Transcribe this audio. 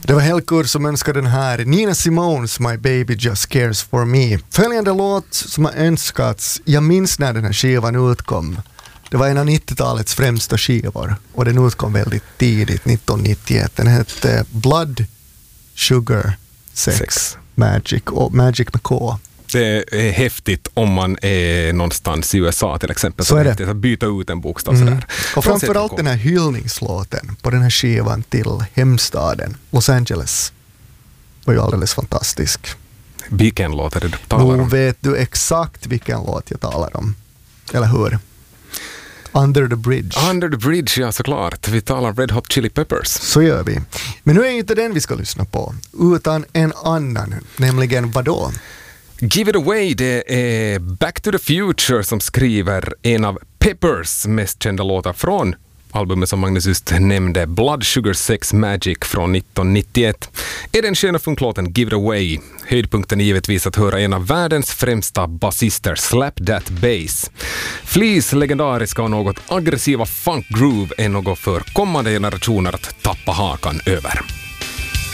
Det var Helkur som önskade den här Nina Simone's My Baby Just Cares For Me. Följande låt som har önskats, jag minns när den här skivan utkom. Det var en av 90-talets främsta skivor och den utkom väldigt tidigt, 1991. Den hette Blood Sugar Sex Magic, och Magic med K. Det är häftigt om man är någonstans i USA till exempel. Så är det. Att byta ut en bokstav sådär. Och framförallt den här hyllningslåten på den här skivan till hemstaden Los Angeles var ju alldeles fantastisk. Vilken låt är det du talar om? Nu vet du exakt vilken låt jag talar om. Eller hur? Under the Bridge. Under the Bridge, ja såklart. Vi talar Red Hot Chili Peppers. Så gör vi. Men nu är inte den vi ska lyssna på, utan en annan. Nämligen vadå? Give It Away, det är Back to the Future som skriver en av Peppers mest kända låtar från albumet som Magnus just nämnde, Blood Sugar Sex Magic från 1991. Är den sköna funklåten Give It Away. Höjdpunkten är givetvis att höra en av världens främsta basister slap that bass. Fleas legendariska och något aggressiva funk groove är något för kommande generationer att tappa hakan över.